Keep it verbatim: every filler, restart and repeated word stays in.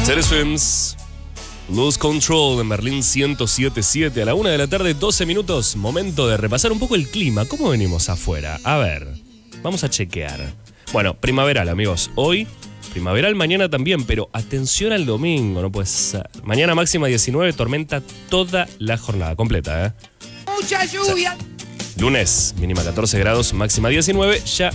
Tere Swims, Lose Control en Berlín ciento siete punto siete a la una de la tarde, doce minutos. Momento de repasar un poco el clima. ¿Cómo venimos afuera? A ver, vamos a chequear. Bueno, primaveral, amigos. Hoy, primaveral, mañana también, pero atención al domingo, no puede ser. Mañana máxima diecinueve, tormenta toda la jornada completa, ¿eh? Mucha lluvia. O sea, lunes, mínima catorce grados, máxima diecinueve. Ya